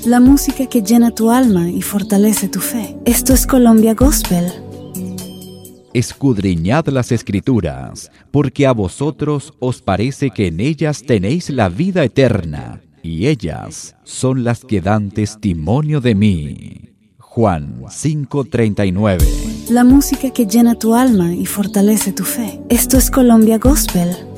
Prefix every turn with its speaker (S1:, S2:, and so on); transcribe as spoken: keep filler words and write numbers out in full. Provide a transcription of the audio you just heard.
S1: la música que llena tu alma y fortalece tu fe. Esto es Colombia Gospel.
S2: Escudriñad las Escrituras, porque a vosotros os parece que en ellas tenéis la vida eterna, y ellas son las que dan testimonio de mí. Juan cinco treinta y nueve.
S1: La música que llena tu alma y fortalece tu fe. Esto es Colombia Gospel.